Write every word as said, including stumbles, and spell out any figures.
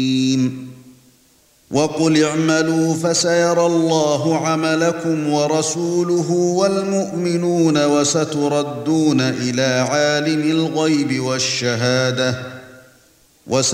وَقُلِ اعْمَلُوا فَسَيَرَى اللَّهُ عَمَلَكُمْ وَرَسُولُهُ وَالْمُؤْمِنُونَ وَسَتُرَدُّونَ إِلَى عَالِمِ الْغَيْبِ وَالشَّهَادَةِ